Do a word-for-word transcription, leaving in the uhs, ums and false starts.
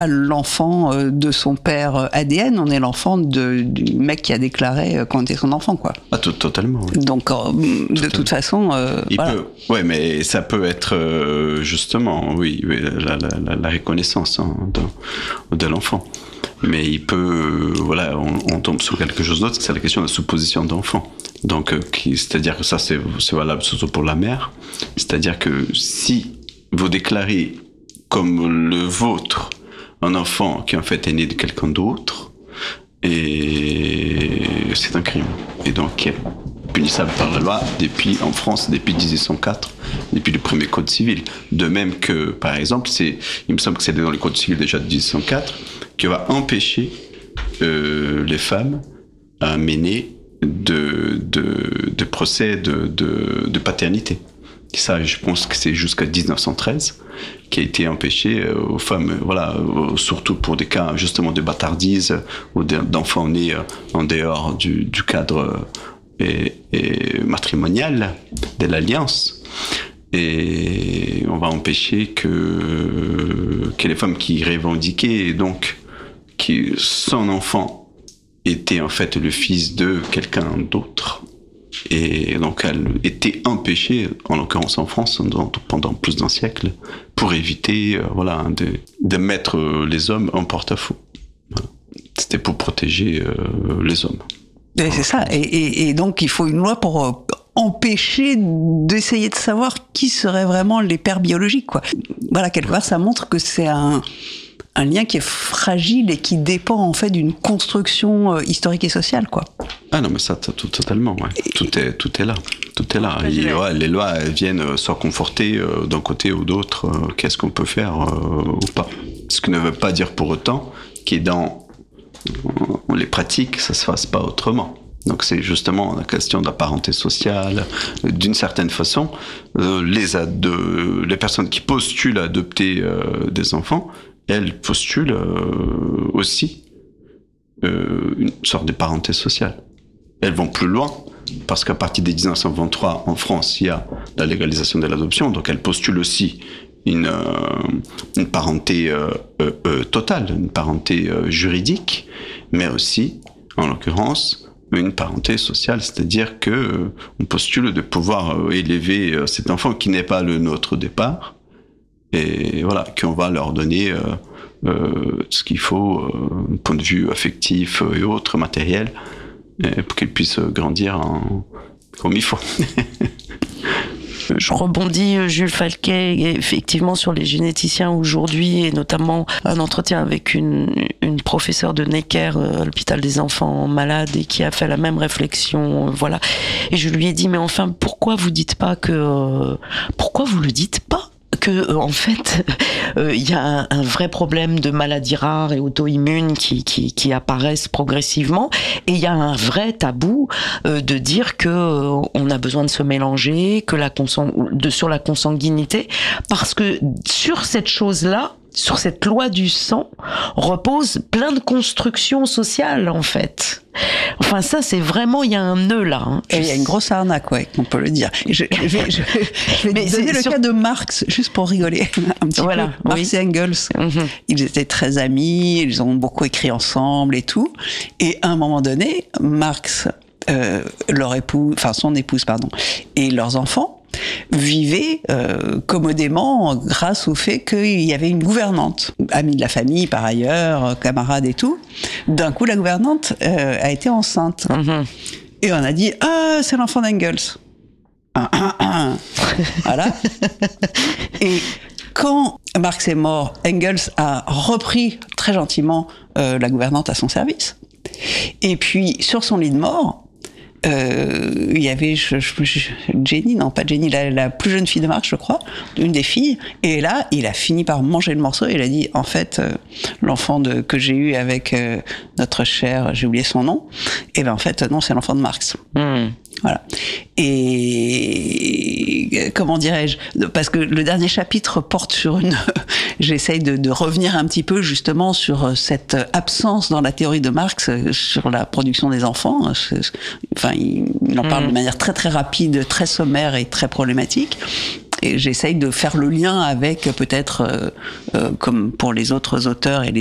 l'enfant de son père A D N, on est l'enfant de, du mec qui a déclaré qu'on était son enfant, quoi. Ah, tout, totalement. Oui. Donc, euh, de totalement. toute façon, euh, il voilà. peut. Ouais, mais ça peut être euh, justement, oui, la, la, la, la reconnaissance hein, de, de l'enfant. Mais il peut, euh, voilà, on, on tombe sur quelque chose d'autre, c'est la question de la supposition d'enfant. Donc, euh, qui, c'est-à-dire que ça, c'est, c'est valable surtout pour la mère. C'est-à-dire que si vous déclarez comme le vôtre un enfant qui en fait est né de quelqu'un d'autre, et c'est un crime. Et donc, qui est punissable par la loi depuis, en France, depuis dix-huit cent quatre, depuis le premier code civil. De même que, par exemple, c'est, il me semble que c'est dans le code civil déjà de dix-huit cent quatre, qui va empêcher euh, les femmes à mener de, de, de procès de, de, de paternité. Et ça, je pense que c'est jusqu'à dix-neuf cent treize qui a été empêché euh, aux femmes, voilà, euh, surtout pour des cas justement de bâtardise ou d'enfants nés euh, en dehors du, du cadre euh, et, et matrimonial de l'alliance. Et on va empêcher que, que les femmes qui revendiquaient, et donc que son enfant était en fait le fils de quelqu'un d'autre. Et donc elle était empêchée, en l'occurrence en France, pendant plus d'un siècle, pour éviter euh, voilà, de, de mettre les hommes en porte-à-faux. Voilà. C'était pour protéger euh, les hommes. Et c'est ça. Et, et, et donc il faut une loi pour euh, empêcher d'essayer de savoir qui seraient vraiment les pères biologiques, quoi. Voilà, quelque part, ça montre que c'est un... un lien qui est fragile et qui dépend en fait d'une construction euh, historique et sociale, quoi. Ah non, mais ça, tout, totalement, ouais. Et... Tout est, tout est là, tout est là. Et, ouais, les lois elles viennent soit conforter euh, d'un côté ou d'autre euh, qu'est-ce qu'on peut faire euh, ou pas. Ce qui ne veut pas dire pour autant que dans euh, les pratiques, ça se fasse pas autrement. Donc c'est justement la question de la parenté sociale. D'une certaine façon, euh, les, ad- les personnes qui postulent à adopter euh, des enfants, elles postulent euh, aussi euh, une sorte de parenté sociale. Elles vont plus loin, parce qu'à partir de dix-neuf cent vingt-trois, en France, il y a la légalisation de l'adoption, donc elles postulent aussi une, euh, une parenté euh, euh, euh, totale, une parenté euh, juridique, mais aussi, en l'occurrence, une parenté sociale, c'est-à-dire que euh, on postule de pouvoir euh, élever euh, cet enfant qui n'est pas le nôtre au départ, et voilà, qu'on va leur donner euh, euh, ce qu'il faut, euh, d'un point de vue affectif et autres, matériel, et pour qu'ils puissent grandir en, comme il faut. Je rebondis, Jules Falquet, effectivement sur les généticiens aujourd'hui, et notamment un entretien avec une, une professeure de Necker à l'hôpital des enfants malades, et qui a fait la même réflexion, voilà. Et je lui ai dit, mais enfin, pourquoi vous dites pas que, pourquoi vous le dites pas? Que en fait il euh, y a un, un vrai problème de maladies rares et auto-immunes qui, qui, qui apparaissent progressivement, et il y a un vrai tabou euh, de dire que euh, on a besoin de se mélanger, que la consang- de sur la consanguinité, parce que sur cette chose-là, sur cette loi du sang, repose plein de constructions sociales, en fait. Enfin, ça, c'est vraiment, il y a un nœud là. Hein. Et il y a une grosse arnaque, ouais, on peut le dire. Je, je vais, je, je vais donner le sur... cas de Marx, juste pour rigoler un petit voilà, peu. Marx oui. et Engels, mm-hmm. Ils étaient très amis, ils ont beaucoup écrit ensemble et tout. Et à un moment donné, Marx, euh, leur épouse, enfin son épouse, pardon, et leurs enfants, vivaient euh, commodément grâce au fait qu'il y avait une gouvernante, amie de la famille par ailleurs, camarade et tout. D'un coup, la gouvernante euh, a été enceinte. Mm-hmm. Et on a dit « Ah, c'est l'enfant d'Engels ». Voilà. Et quand Marx est mort, Engels a repris très gentiment euh, la gouvernante à son service. Et puis, sur son lit de mort, Euh, il y avait je, je, je, Jenny, non pas Jenny, la, la plus jeune fille de Marx, je crois, une des filles. Et là, il a fini par manger le morceau. Et il a dit, en fait, euh, l'enfant de, que j'ai eu avec euh, notre cher, j'ai oublié son nom. Et ben en fait, non, c'est l'enfant de Marx. Mmh. Voilà. Et comment dirais-je ? Parce que le dernier chapitre porte sur une. J'essaye de, de revenir un petit peu justement sur cette absence dans la théorie de Marx sur la production des enfants. Enfin, il, il en parle mmh. de manière très très rapide, très sommaire et très problématique. et j'essaye de faire le lien avec peut-être, euh, euh, comme pour les autres auteurs et les